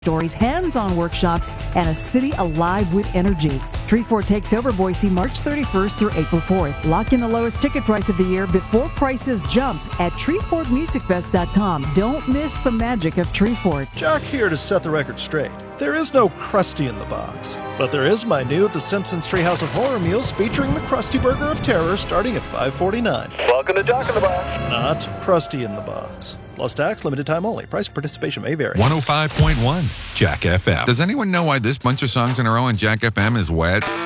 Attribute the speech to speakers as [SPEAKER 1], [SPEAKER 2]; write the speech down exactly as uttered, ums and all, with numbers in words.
[SPEAKER 1] stories, hands-on workshops, and a city alive with energy. Treefort takes over Boise March thirty-first through April fourth. Lock in the lowest ticket price of the year before prices jump at treefort music fest dot com. Don't miss the magic of Treefort.
[SPEAKER 2] Jack here to set the record straight. There is no Krusty in the box, but there is my new The Simpsons Treehouse of Horror meals featuring the Krusty Burger of Terror starting at five forty-nine.
[SPEAKER 3] Welcome to Jack in the Box.
[SPEAKER 2] Not Krusty in the box. Plus tax, limited time only. Price and participation may vary.
[SPEAKER 4] one oh five point one Jack F M. Does anyone know why this bunch of songs in a row on Jack F M is wet?